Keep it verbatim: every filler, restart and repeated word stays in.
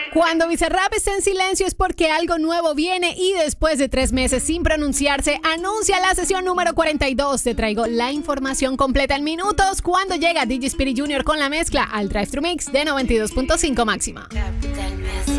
Cuando Bizarrap está en silencio es porque algo nuevo viene y después de tres meses sin pronunciarse, anuncia la sesión número cuarenta y dos. Te traigo la información completa en minutos cuando llega D J Speedy junior con la mezcla al Drive Thru Mix de noventa y dos punto cinco máxima.